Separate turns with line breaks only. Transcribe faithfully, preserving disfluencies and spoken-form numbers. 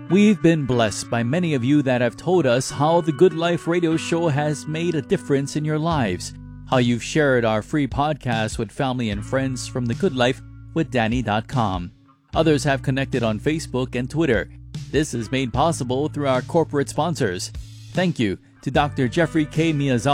We've been blessed by many of you that have told us how the Good Life radio show has made a difference in your lives, how you've shared our free podcast with family and friends from the good life with danny dot com. Others have connected on Facebook and Twitter. This is made possible through our corporate sponsors. Thank you to Doctor Jeffrey K. Miyazaki